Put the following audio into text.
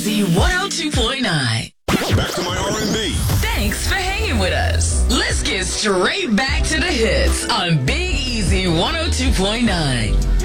Easy 102.9. Back to my R&B. Thanks for hanging with us. Let's get straight back to the hits on Big Easy 102.9.